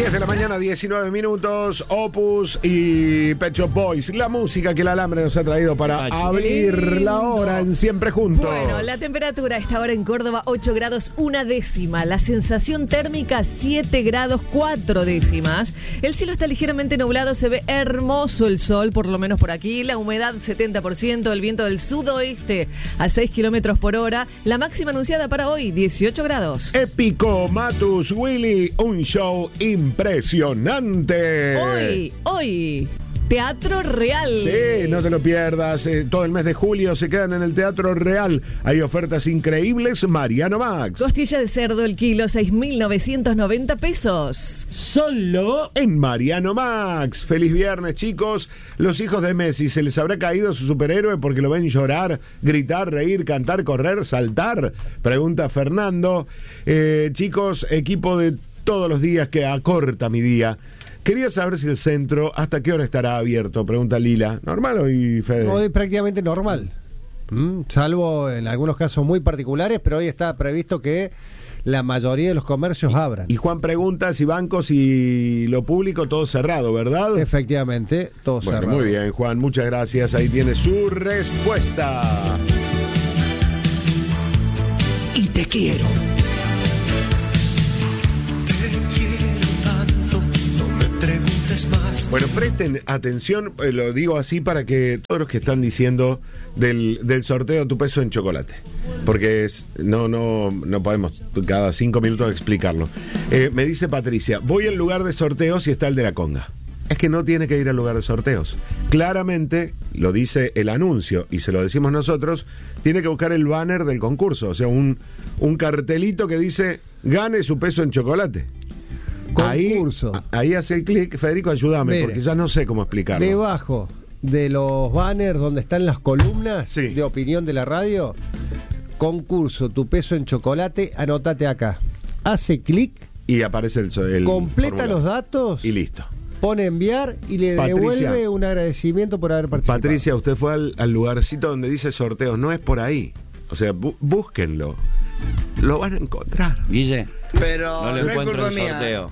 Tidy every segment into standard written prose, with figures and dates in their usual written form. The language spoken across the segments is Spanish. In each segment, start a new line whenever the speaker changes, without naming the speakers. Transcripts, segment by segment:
10 de la mañana, 19 minutos, Opus y Pet Shop Boys. La música que el alambre nos ha traído para abrir la hora en Siempre Juntos.
Bueno, la temperatura a esta hora en Córdoba, 8 grados 1 décima. La sensación térmica, 7 grados 4 décimas. El cielo está ligeramente nublado, se ve hermoso el sol, por lo menos por aquí. La humedad, 70%, el viento del sudoeste a 6 kilómetros por hora. La máxima anunciada para hoy, 18 grados.
Épico, Matus, Willy, un show impresionante.
Hoy, Teatro Real.
Sí, no te lo pierdas. Todo el mes de julio se quedan en el Teatro Real. Hay ofertas increíbles. Mariano Max.
Costilla de cerdo el kilo, 6.990 pesos.
Solo en Mariano Max. Feliz viernes, chicos. Los hijos de Messi, ¿se les habrá caído su superhéroe porque lo ven llorar, gritar, reír, cantar, correr, saltar? Pregunta Fernando. Chicos, equipo de todos los días que acorta mi día. Quería saber si el centro, ¿hasta qué hora estará abierto? Pregunta Lila. ¿Normal hoy, Fede?
Hoy prácticamente normal. Salvo en algunos casos muy particulares, pero hoy está previsto que la mayoría de los comercios abran.
Y Juan pregunta si bancos y lo público todo cerrado, ¿verdad?
Efectivamente, todo cerrado.
Muy bien, Juan, muchas gracias. Ahí tiene su respuesta.
Y te quiero.
Bueno, presten atención, lo digo así para que todos los que están diciendo del sorteo Tu Peso en Chocolate, porque no podemos cada 5 minutos explicarlo. Me dice Patricia, voy al lugar de sorteos y está el de la conga. Es que no tiene que ir al lugar de sorteos. Claramente, lo dice el anuncio y se lo decimos nosotros, tiene que buscar el banner del concurso, o sea, un cartelito que dice, gane su peso en chocolate.
Concurso.
Ahí hace el clic. Federico, ayúdame. Mire, porque ya no sé cómo explicarlo.
Debajo de los banners donde están las columnas
sí,
de opinión de la radio, concurso Tu Peso en Chocolate, anótate acá. Hace clic
y aparece el
completa
formulario.
Los datos
y listo.
Pone enviar y le devuelve un agradecimiento por haber participado.
Patricia, usted fue al lugarcito donde dice sorteos. No es por ahí. O sea, búsquenlo. Lo van a encontrar.
Guille,
pero
no lo encuentro en el sorteo.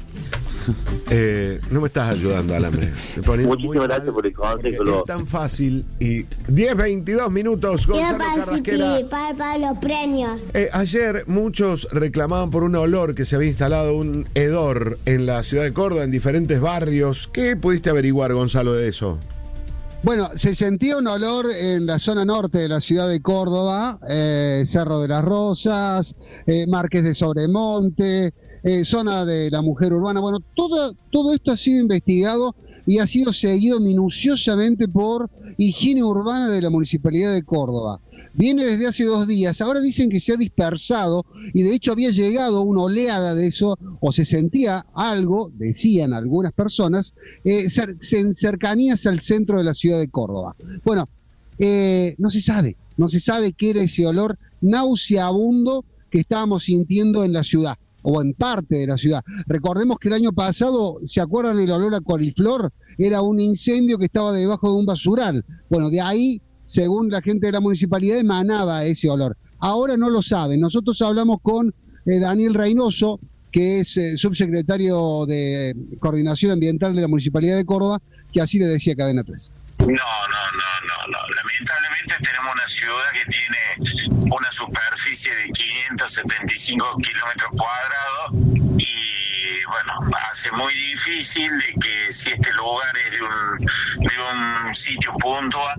No me estás ayudando, Alambre.
Muchísimas gracias por el consejo.
Es tan fácil. Y 10-22 minutos.
Quiero participar para los premios.
Ayer muchos reclamaban por un olor que se había instalado, un hedor en la ciudad de Córdoba, en diferentes barrios. ¿Qué pudiste averiguar, Gonzalo, de eso?
Bueno, se sentía un olor en la zona norte de la ciudad de Córdoba, Cerro de las Rosas, Marqués de Sobremonte, zona de la Mujer Urbana. Bueno, todo esto ha sido investigado y ha sido seguido minuciosamente por Higiene Urbana de la Municipalidad de Córdoba. Viene desde hace 2 días, ahora dicen que se ha dispersado y de hecho había llegado una oleada de eso, o se sentía algo, decían algunas personas, en cercanías al centro de la ciudad de Córdoba. Bueno, no se sabe qué era ese olor nauseabundo que estábamos sintiendo en la ciudad, o en parte de la ciudad. Recordemos que el año pasado, ¿se acuerdan el olor a coliflor? Era un incendio que estaba debajo de un basural. Bueno, de ahí, según la gente de la municipalidad, emanaba ese olor. Ahora no lo saben. Nosotros hablamos con Daniel Reynoso, que es subsecretario de Coordinación Ambiental de la Municipalidad de Córdoba, que así le decía Cadena 3.
No. Lamentablemente tenemos una ciudad que tiene una superficie de 575 kilómetros cuadrados y bueno, hace muy difícil de que si este lugar es de un sitio puntual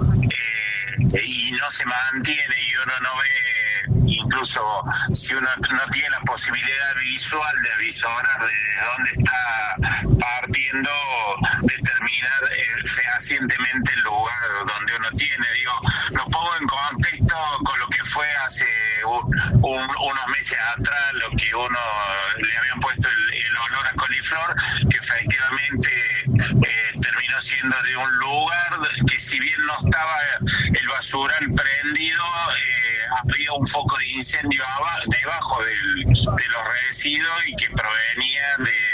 y no se mantiene y uno no ve, incluso si uno no tiene la posibilidad visual de avisorar de dónde está partiendo, determinar fehacientemente el lugar donde uno tiene. Lo pongo en contexto con lo que fue hace unos meses atrás, lo que uno le habían puesto el olor a coliflor, que efectivamente terminó siendo de un lugar que, si bien no estaba el basural prendido, había un foco de incendio debajo de los residuos y que provenía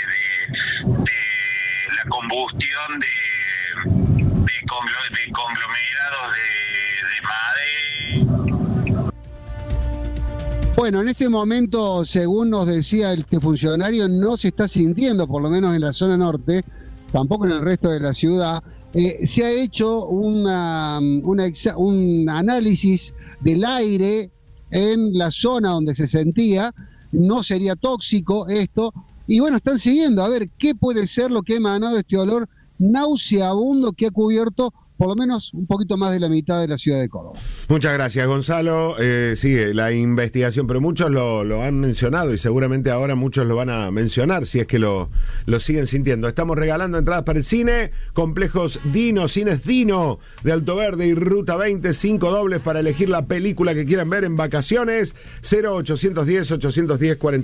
de la combustión de conglomerados de madera.
Bueno, en este momento, según nos decía este funcionario, no se está sintiendo, por lo menos en la zona norte, tampoco en el resto de la ciudad. Se ha hecho un análisis del aire en la zona donde se sentía, no sería tóxico esto, y bueno, están siguiendo a ver qué puede ser lo que ha emanado este olor nauseabundo que ha cubierto por lo menos un poquito más de la mitad de la ciudad de Córdoba.
Muchas gracias, Gonzalo. Sigue la investigación, pero muchos lo han mencionado y seguramente ahora muchos lo van a mencionar si es que lo siguen sintiendo. Estamos regalando entradas para el cine, Complejos Dino, Cines Dino de Alto Verde y Ruta 20, 5 dobles para elegir la película que quieran ver en vacaciones. 0810 810 40.